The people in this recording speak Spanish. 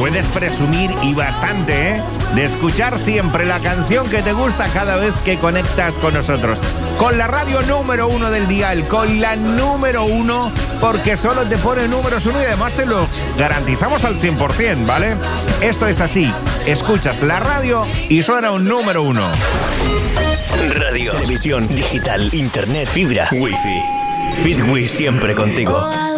puedes presumir y bastante, ¿eh? De escuchar siempre la canción que te gusta cada vez que conectas con nosotros. Con la radio número 1 del dial, con la número 1, porque solo te pone números 1 y además te los garantizamos al 100%, ¿vale? Esto es así. Escuchas la radio y suena un número 1. Radio, televisión, digital, internet, fibra, wifi. Fitwi siempre contigo.